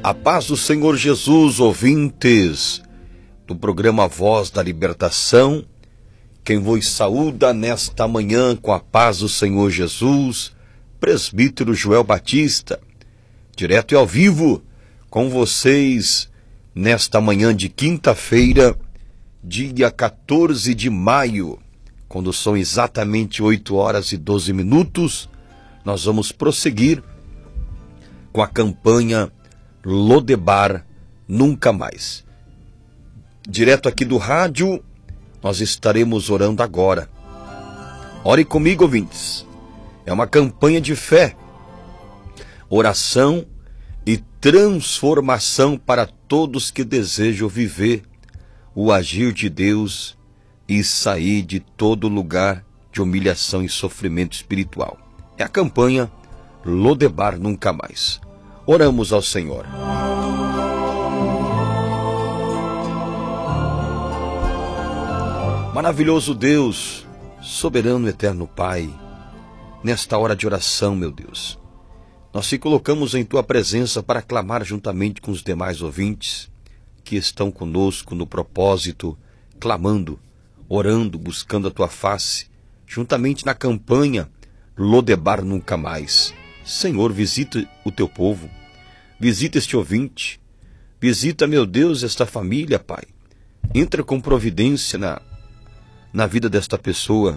A paz do Senhor Jesus, ouvintes do programa Voz da Libertação. Quem vos saúda nesta manhã com a paz do Senhor Jesus, presbítero Joel Batista, direto e ao vivo com vocês nesta manhã de quinta-feira, dia 14 de maio, quando são exatamente 8 horas e 12 minutos, nós vamos prosseguir com a campanha Lodebar Nunca Mais. Direto aqui do rádio, nós estaremos orando agora. Ore comigo, ouvintes. É uma campanha de fé, oração e transformação para todos que desejam viver o agir de Deus e sair de todo lugar de humilhação e sofrimento espiritual. É a campanha Lodebar Nunca Mais. Oramos ao Senhor. Maravilhoso Deus, soberano eterno Pai, nesta hora de oração, meu Deus, nós te colocamos em Tua presença para clamar juntamente com os demais ouvintes que estão conosco no propósito, clamando, orando, buscando a Tua face, juntamente na campanha Lodebar Nunca Mais. Senhor, visita o Teu povo, visita este ouvinte, visita, meu Deus, esta família, Pai. Entra com providência na vida desta pessoa.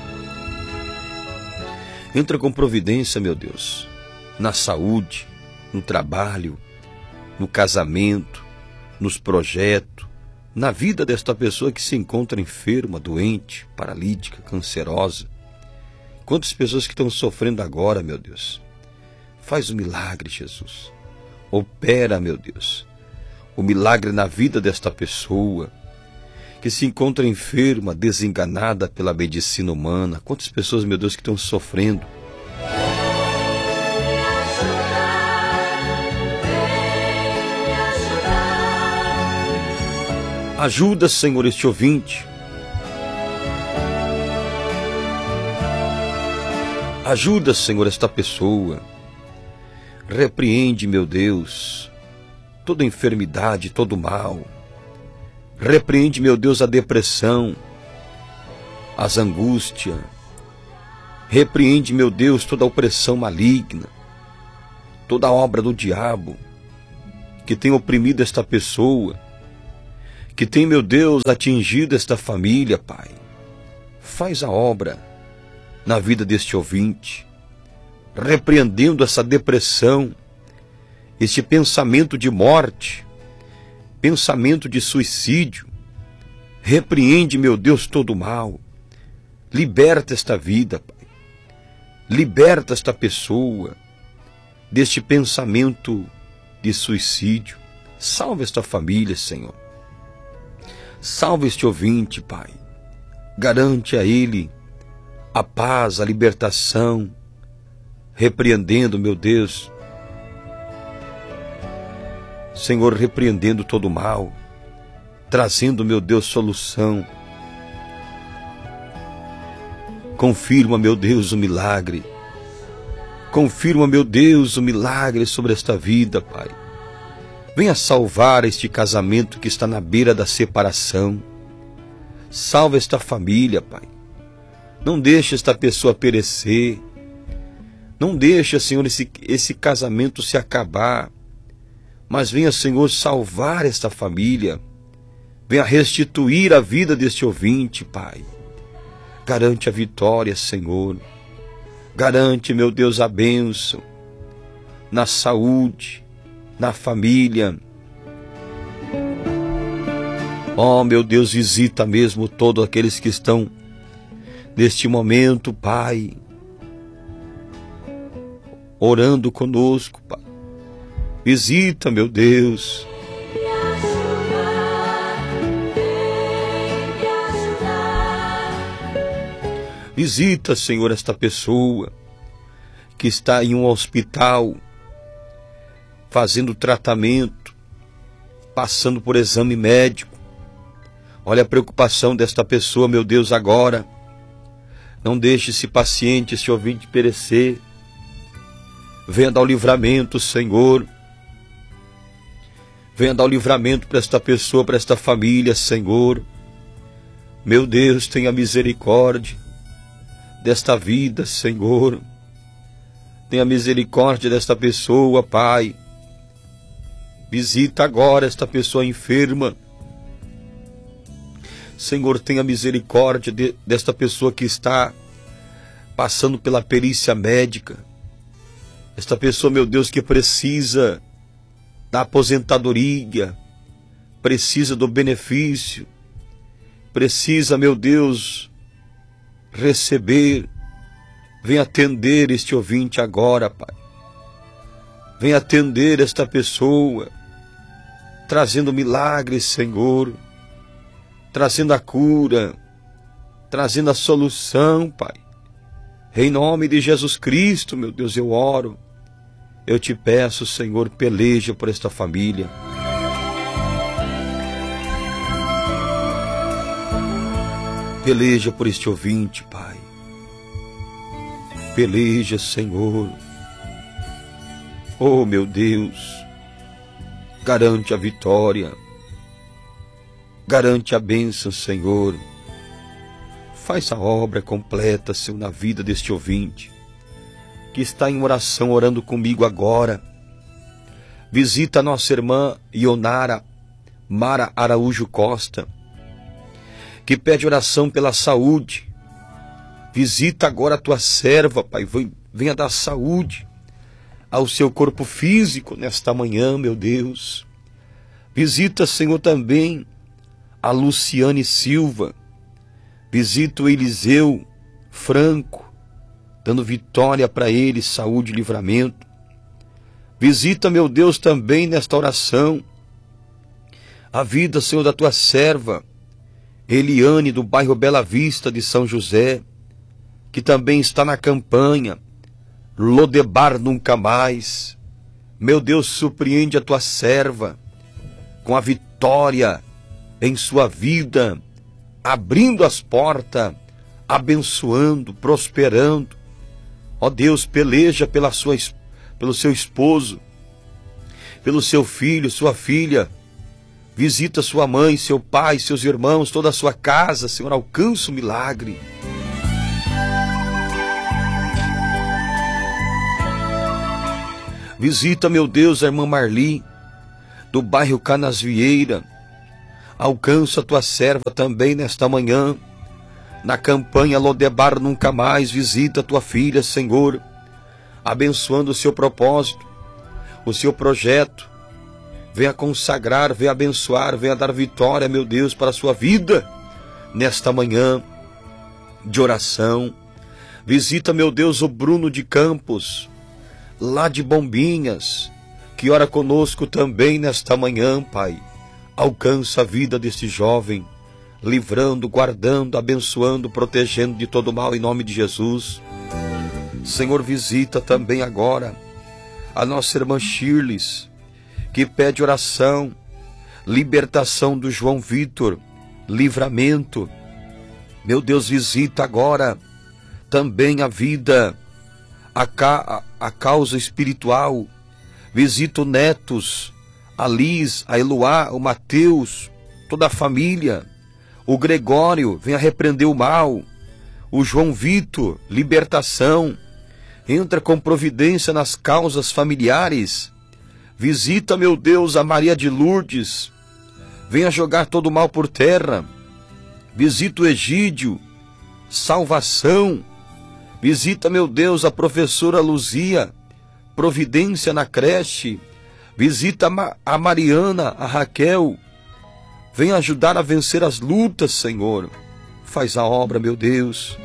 Entra com providência, meu Deus, na saúde, no trabalho, no casamento, nos projetos, na vida desta pessoa que se encontra enferma, doente, paralítica, cancerosa. Quantas pessoas que estão sofrendo agora, meu Deus. Faz um milagre, Jesus. Opera, meu Deus, o milagre na vida desta pessoa que se encontra enferma, desenganada pela medicina humana. Quantas pessoas, meu Deus, que estão sofrendo. Ajuda, Senhor, este ouvinte. Ajuda, Senhor, esta pessoa. Repreende, meu Deus, toda enfermidade, todo mal. Repreende, meu Deus, a depressão, as angústias. Repreende, meu Deus, toda a opressão maligna, toda a obra do diabo que tem oprimido esta pessoa, que tem, meu Deus, atingido esta família, Pai. Faz a obra na vida deste ouvinte, repreendendo essa depressão, este pensamento de morte, pensamento de suicídio. Repreende, meu Deus, todo o mal. Liberta esta vida, Pai. Liberta esta pessoa deste pensamento de suicídio. Salva esta família, Senhor. Salva este ouvinte, Pai. Garante a ele a paz, a libertação, repreendendo, meu Deus, Senhor, repreendendo todo o mal, trazendo, meu Deus, solução. Confirma, meu Deus, o milagre. Confirma, meu Deus, o milagre sobre esta vida, Pai. Venha salvar este casamento que está na beira da separação. Salva esta família, Pai. Não deixe esta pessoa perecer. Não deixa, Senhor, esse casamento se acabar. Mas venha, Senhor, salvar esta família. Venha restituir a vida deste ouvinte, Pai. Garante a vitória, Senhor. Garante, meu Deus, a bênção na saúde, na família. Oh, meu Deus, visita mesmo todos aqueles que estão neste momento, Pai, orando conosco, Pai. Visita, meu Deus. Visita, Senhor, esta pessoa que está em um hospital, fazendo tratamento, passando por exame médico. Olha a preocupação desta pessoa, meu Deus, agora. Não deixe esse paciente, esse ouvinte perecer. Venha dar o livramento, Senhor. Venha dar o livramento para esta pessoa, para esta família, Senhor. Meu Deus, tenha misericórdia desta vida, Senhor. Tenha misericórdia desta pessoa, Pai. Visita agora esta pessoa enferma. Senhor, tenha misericórdia desta pessoa que está passando pela perícia médica. Esta pessoa, meu Deus, que precisa da aposentadoria, precisa do benefício, precisa, meu Deus, receber. Vem atender este ouvinte agora, Pai. Vem atender esta pessoa, trazendo milagres, Senhor, trazendo a cura, trazendo a solução, Pai. Em nome de Jesus Cristo, meu Deus, eu oro. Eu te peço, Senhor, peleja por esta família. Peleja por este ouvinte, Pai. Peleja, Senhor. Oh, meu Deus, garante a vitória. Garante a bênção, Senhor. Faz a obra completa, Senhor, na vida deste ouvinte, que está em oração, orando comigo agora. Visita a nossa irmã Ionara Mara Araújo Costa, que pede oração pela saúde. Visita agora a tua serva, Pai. Venha dar saúde ao seu corpo físico nesta manhã, meu Deus. Visita, Senhor, também a Luciane Silva. Visita o Eliseu Franco, dando vitória para ele, saúde e livramento. Visita, meu Deus, também nesta oração a vida, Senhor, da tua serva Eliane, do bairro Bela Vista de São José, que também está na campanha Lodebar Nunca Mais. Meu Deus, surpreende a tua serva com a vitória em sua vida, abrindo as portas, abençoando, prosperando. Ó Deus, peleja pelo seu esposo, pelo seu filho, sua filha. Visita sua mãe, seu pai, seus irmãos, toda a sua casa, Senhor, alcança o milagre. Visita, meu Deus, a irmã Marli, do bairro Canasvieira. Alcança a tua serva também nesta manhã, na campanha Lodebar Nunca Mais. Visita a tua filha, Senhor, abençoando o seu propósito, o seu projeto. Venha consagrar, venha abençoar, venha dar vitória, meu Deus, para a sua vida, nesta manhã de oração. Visita, meu Deus, o Bruno de Campos, lá de Bombinhas, que ora conosco também nesta manhã, Pai. Alcança a vida deste jovem, livrando, guardando, abençoando, protegendo de todo mal, em nome de Jesus. Senhor, visita também agora a nossa irmã Shirley, que pede oração, libertação do João Vitor, livramento. Meu Deus, visita agora também a vida, a causa espiritual. Visita o Netos, a Liz, a Eloá, o Mateus, toda a família. O Gregório, venha repreender o mal. O João Vitor, libertação. Entra com providência nas causas familiares. Visita, meu Deus, a Maria de Lourdes. Venha jogar todo o mal por terra. Visita o Egídio, salvação. Visita, meu Deus, a professora Luzia, providência na creche. Visita a Mariana, a Raquel. Venha ajudar a vencer as lutas, Senhor. Faz a obra, meu Deus.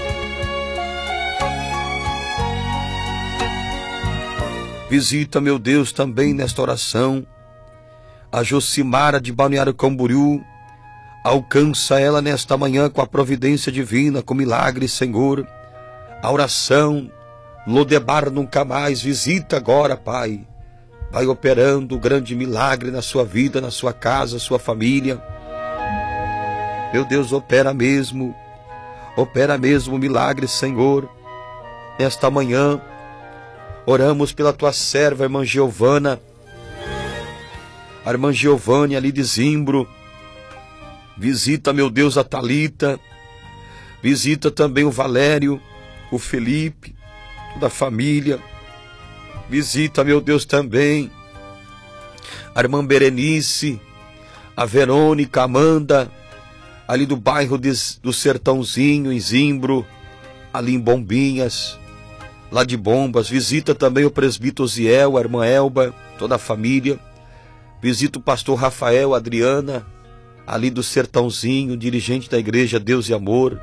Visita, meu Deus, também nesta oração a Josimara de Balneário Camboriú. Alcança ela nesta manhã com a providência divina, com milagres, Senhor. A oração Lodebar Nunca Mais. Visita agora, Pai. Vai operando o grande milagre na sua vida, na sua casa, sua família. Meu Deus, opera mesmo o milagre, Senhor. Nesta manhã, oramos pela tua serva, irmã Giovana. a irmã Giovânia ali de Zimbro. Visita, meu Deus, a Thalita. Visita também o Valério, o Felipe, toda a família. Visita, meu Deus, também a irmã Berenice, a Verônica, a Amanda, ali do bairro do Sertãozinho, em Zimbro, ali em Bombinhas, lá de Bombas. Visita também o presbítero Ziel, a irmã Elba, toda a família. Visita o pastor Rafael, a Adriana, ali do Sertãozinho, dirigente da igreja Deus e Amor.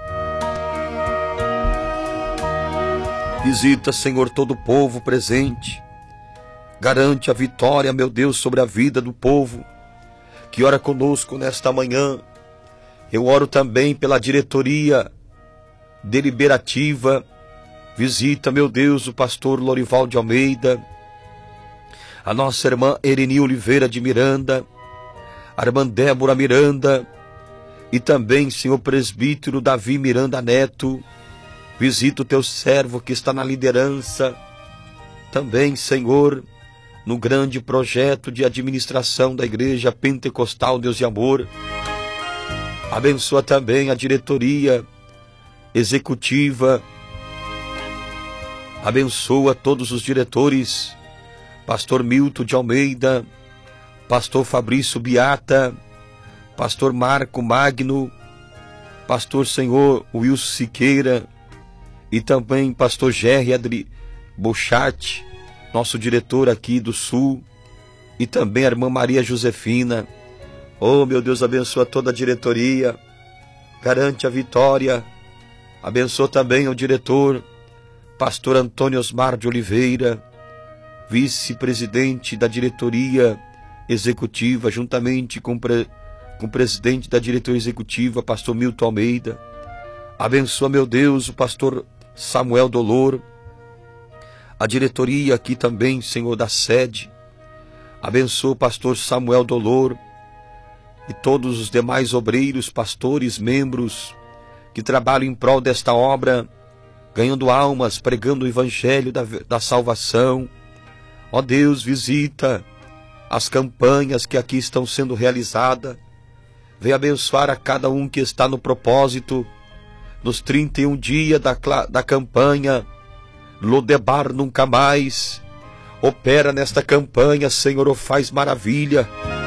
Visita, Senhor, todo o povo presente. Garante a vitória, meu Deus, sobre a vida do povo que ora conosco nesta manhã. Eu oro também pela diretoria deliberativa. Visita, meu Deus, o pastor Lorival de Almeida, a nossa irmã Ereni Oliveira de Miranda, a irmã Débora Miranda e também, Senhor presbítero Davi Miranda Neto. Visita o teu servo que está na liderança. Também, Senhor, no grande projeto de administração da Igreja Pentecostal Deus e Amor. Abençoa também a diretoria executiva. Abençoa todos os diretores, pastor Milton de Almeida, pastor Fabrício Biata, pastor Marco Magno, pastor Senhor Wilson Siqueira e também pastor Gerry Adri Bochat, nosso diretor aqui do Sul, e também a irmã Maria Josefina. Oh, meu Deus, abençoa toda a diretoria, garante a vitória. Abençoa também o diretor, pastor Antônio Osmar de Oliveira, vice-presidente da diretoria executiva, juntamente com o presidente da diretoria executiva, pastor Milton Almeida. Abençoa, meu Deus, o pastor Samuel Dolor, a diretoria aqui também, Senhor, da sede. Abençoa o pastor Samuel Dolor e todos os demais obreiros, pastores, membros que trabalham em prol desta obra, ganhando almas, pregando o evangelho da salvação. Ó Deus, visita as campanhas que aqui estão sendo realizadas. Vem abençoar a cada um que está no propósito, nos 31 dias da campanha Lodebar Nunca Mais. Opera nesta campanha, Senhor, faz maravilha.